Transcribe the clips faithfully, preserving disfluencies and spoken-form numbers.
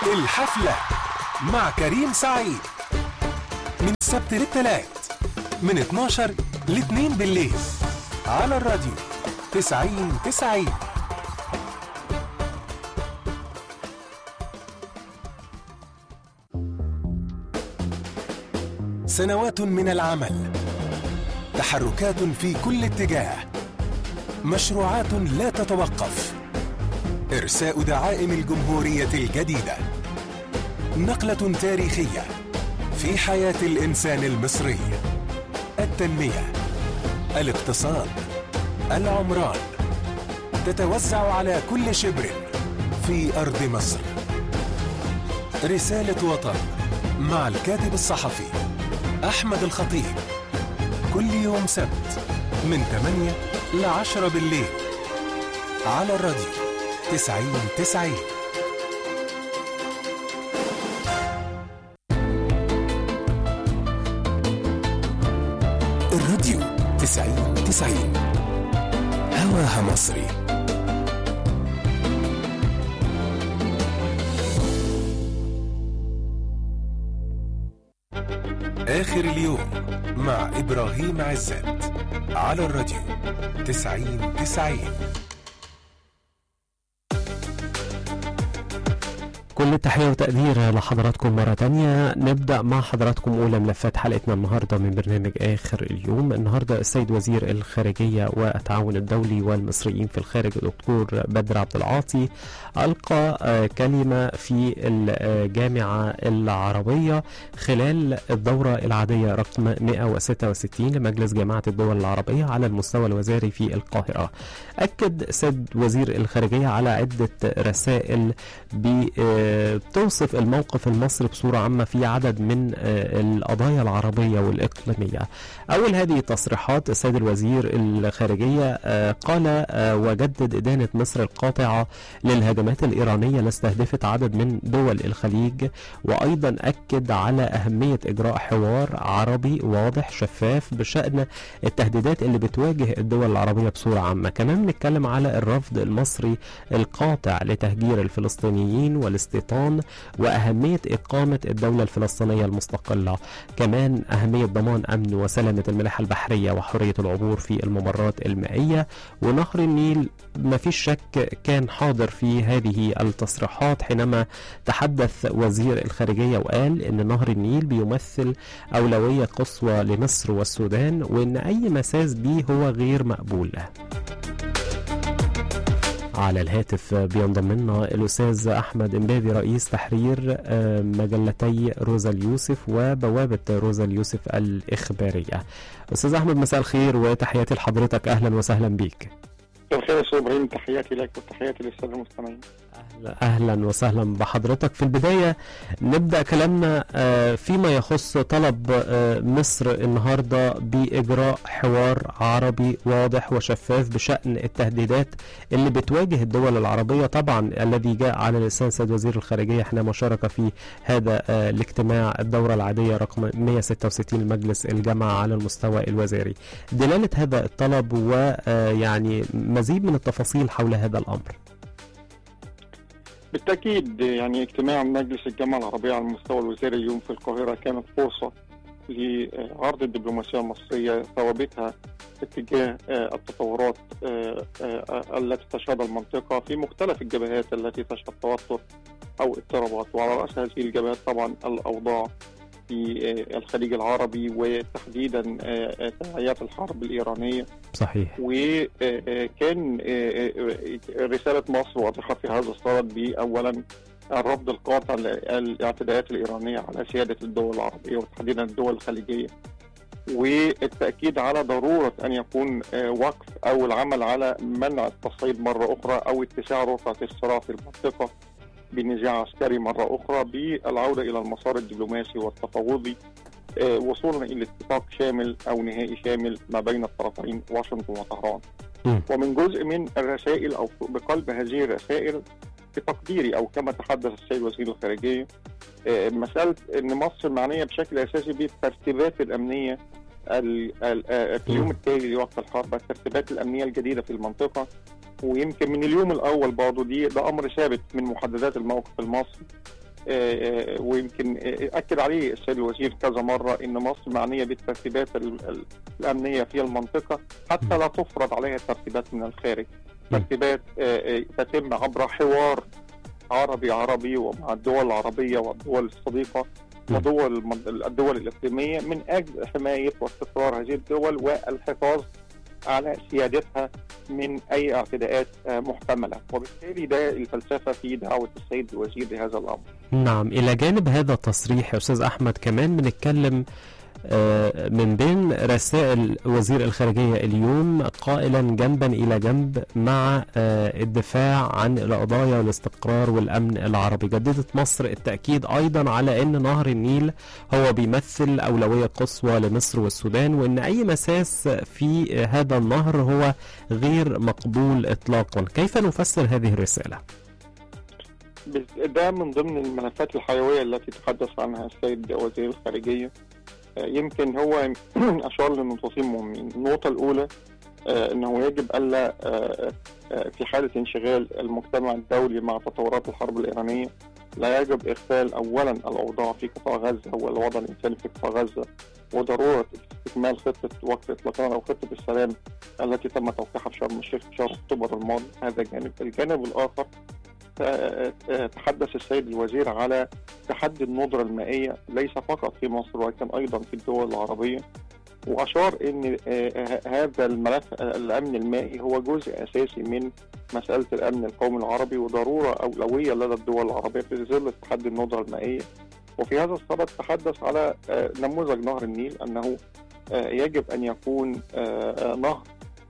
الحفلة مع كريم سعيد من السبت للثلاث من اتناشر ل اتنين بالليل على الراديو تسعين تسعين. سنوات من العمل، تحركات في كل اتجاه، مشروعات لا تتوقف، إرساء دعائم الجمهورية الجديدة، نقلة تاريخية في حياة الإنسان المصري. التنمية، الاقتصاد، العمران تتوزع على كل شبر في أرض مصر. رسالة وطن مع الكاتب الصحفي أحمد الخطيب، كل يوم سبت من ثمانية لعشرة بالليل على الراديو تسعين تسعين. الراديو تسعين تسعين، هواها مصري. آخر اليوم مع إبراهيم عزت على الراديو تسعين تسعين. كل التحية وتقدير لحضراتكم مرة تانية. نبدأ مع حضراتكم أولى ملفات حلقتنا النهاردة من برنامج آخر اليوم. النهاردة السيد وزير الخارجية والتعاون الدولي والمصريين في الخارج الدكتور بدر عبد العاطي ألقى كلمة في الجامعة العربية خلال الدورة العادية رقم مئة وستة وستين لمجلس جامعة الدول العربية على المستوى الوزاري في القاهرة. أكد السيد وزير الخارجية على عدة رسائل بتوصف الموقف المصري بصورة عامة في عدد من القضايا العربية والإقليمية. أول هذه التصريحات السيد الوزير الخارجية قال وجدد إدانة مصر القاطعة للهجمات الإيرانية اللي استهدفت عدد من دول الخليج، وأيضا أكد على أهمية إجراء حوار عربي واضح شفاف بشأن التهديدات اللي بتواجه الدول العربية بصورة عامة. كمان نتكلم على الرفض المصري القاطع لتهجير الفلسطينيين والاستيطان وأهمية إقامة الدولة الفلسطينية المستقلة. كمان أهمية ضمان أمن وسلامة الملاحة البحرية وحرية العبور في الممرات المائية. ونهر النيل ما فيش شك كان حاضر في هذه التصريحات حينما تحدث وزير الخارجية وقال إن نهر النيل بيمثل أولوية قصوى لمصر والسودان، وإن أي مساس به هو غير مقبول. على الهاتف بينضم لنا الأستاذ أحمد إمبابي رئيس تحرير مجلتي روزا اليوسف وبوابة روزا اليوسف الإخبارية. أستاذ أحمد مساء الخير وتحياتي لحضرتك، أهلا وسهلا بيك. الخير يا أستاذ إبراهيم، تحياتي لك وتحياتي للسادة المستمعين. أهلا, أهلا وسهلا بحضرتك. في البداية نبدأ كلامنا فيما يخص طلب مصر النهاردة بإجراء حوار عربي واضح وشفاف بشأن التهديدات اللي بتواجه الدول العربية، طبعا الذي جاء على لسان سيد وزير الخارجية حينما شارك في هذا الاجتماع الدورة العادية رقم مئة وستة وستين لمجلس الجامعة على المستوى الوزاري. دلالة هذا الطلب ويعني مزيد من التفاصيل حول هذا الأمر. بالتأكيد يعني اجتماع مجلس الجامعة العربية على المستوى الوزاري اليوم في القاهرة كانت فرصة لعرض الدبلوماسية المصرية ثوابتها اتجاه التطورات التي تشهدها المنطقة في مختلف الجبهات التي تشهد توتر أو اضطرابات، وعلى رأس هذه الجبهات طبعا الأوضاع في الخليج العربي وتحديدا تداعيات الحرب الإيرانية. صحيح. وكان رسالة مصر واضحة في هذا الصدد بأولا الرفض القاطع للاعتداءات الإيرانية على سيادة الدول العربية وتحديدا الدول الخليجية، والتأكيد على ضرورة أن يكون وقف أو العمل على منع التصعيد مرة أخرى أو اتساع رقعة الصراع في المنطقة بنزاع عسكري مرة أخرى، بالعودة إلى المسار الدبلوماسي والتفاوضي وصولا إلى اتفاق شامل أو نهائي شامل ما بين الطرفين واشنطن وطهران. م. ومن جزء من الرسائل أو بقلب هذه الرسائل بتقديري أو كما تحدث السيد وزير الخارجية مسألة أن مصر معنية بشكل أساسي بالترتيبات الأمنية في اليوم التالي لوقت الحرب، الترتيبات الأمنية الجديدة في المنطقة. ويمكن من اليوم الأول برضه دي ده أمر ثابت من محددات الموقف المصري ويمكن أكد عليه السيد الوزير كذا مرة إن مصر معنية بالترتيبات الأمنية في المنطقة حتى لا تفرض عليها ترتيبات من الخارج، ترتيبات تتم عبر حوار عربي عربي ومع الدول العربية والدول الصديقة ودول الدول الإقليمية من أجل حماية واستقرار هذه الدول والحفاظ على سيادتها من أي اعتداءات محتملة، وبالتالي ده الفلسفة في دعوة السيد الوزير لهذا الأمر. نعم، إلى جانب هذا التصريح يا أستاذ أحمد كمان بنتكلم من بين رسائل وزير الخارجية اليوم قائلا جنبا إلى جنب مع الدفاع عن القضايا والاستقرار والأمن العربي، جددت مصر التأكيد أيضا على أن نهر النيل هو بيمثل أولوية قصوى لمصر والسودان، وأن أي مساس في هذا النهر هو غير مقبول إطلاقا. كيف نفسر هذه الرسالة؟ ده من ضمن الملفات الحيوية التي تحدث عنها السيد وزير الخارجية. يمكن هو أشار لنقطتين مهمين. النقطة الأولى أنه يجب ألا في حالة انشغال المجتمع الدولي مع تطورات الحرب الإيرانية لا يجب إغفال أولا الأوضاع في قطاع غزة والوضع الإنساني في قطاع غزة وضرورة استكمال خطة وقف إطلاقها أو خطة السلام التي تم توقيعها في شرم الشيخ في شهر أكتوبر الماضي. هذا جانب. الجانب الآخر تحدث السيد الوزير على تحدي الندرة المائية ليس فقط في مصر ولكن أيضا في الدول العربية، وأشار أن هذا الملف الأمن المائي هو جزء أساسي من مسألة الأمن القومي العربي وضرورة أولوية لدى الدول العربية في ظل تحدي الندرة المائية. وفي هذا الصدد تحدث على نموذج نهر النيل أنه يجب أن يكون نهر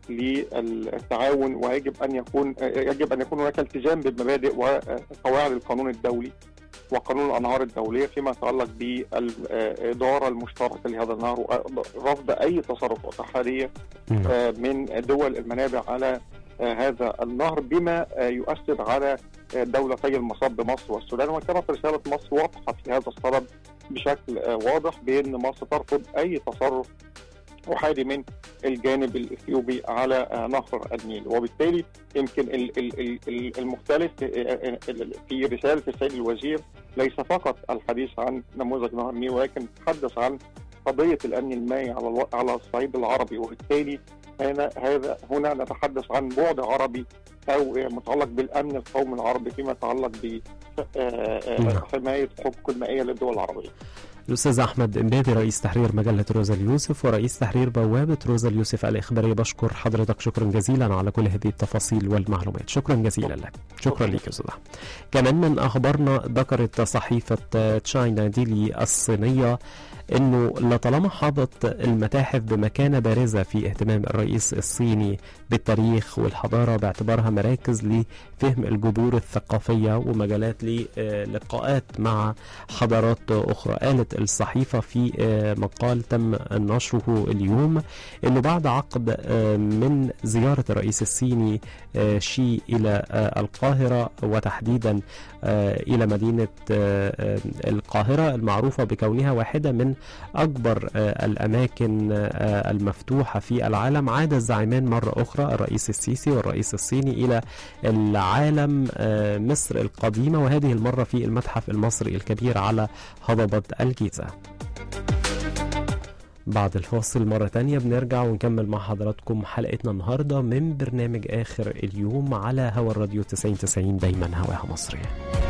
للتعاون ويجب أن يكون يجب أن يكون هناك التزام بمبادئ وقواعد القانون الدولي وقانون الأنهار الدولية فيما يتعلق بالإدارة المشتركة لهذا النهر ورفض أي تصرفات أحادية من دول المنابع على هذا النهر بما يؤثر على دولتي المصب مصر والسودان. وكانت رسالة مصر واضحة في هذا الصدد بشكل واضح بأن مصر ترفض أي تصرف أحادي من الجانب الإثيوبي على نهر النيل. وبالتالي يمكن المختلف في رسالة السيد الوزير ليس فقط الحديث عن نموذج نهر النيل ولكن تحدث عن قضية الأمن المائي على على الصعيد العربي. وبالتالي هنا هذا هنا نتحدث عن بعد عربي أو متعلق بالأمن القومي العربي فيما يتعلق بحماية حقوق المائية للدول العربية. الأستاذ أحمد إمبادي رئيس تحرير مجلة روزا اليوسف ورئيس تحرير بوابة روزا اليوسف الإخبارية، بشكر حضرتك شكرا جزيلا على كل هذه التفاصيل والمعلومات. شكرا جزيلا لك. شكرا لك يا أستاذ أحمد. كمان من أخبارنا ذكرت صحيفة تشاينا ديلي الصينية أنه لطالما حظت المتاحف بمكانة بارزة في اهتمام الرئيس الصيني بالتاريخ والحضارة باعتبارها مراكز لفهم الجذور الثقافية ومجالات للقاءات مع حضارات أخرى. قالت الصحيفة في مقال تم نشره اليوم أنه بعد عقد من زيارة الرئيس الصيني شي إلى القاهرة وتحديدا إلى مدينة القاهرة المعروفة بكونها واحدة من أكبر الأماكن المفتوحة في العالم، عاد الزعيمان مرة أخرى الرئيس السيسي والرئيس الصيني إلى العالم مصر القديمة، وهذه المرة في المتحف المصري الكبير على هضبة الجيزة. بعد الفاصل مرة تانية بنرجع ونكمل مع حضراتكم حلقتنا النهاردة من برنامج آخر اليوم على هوا الراديو تسعين تسعين، دايما هواها مصرية.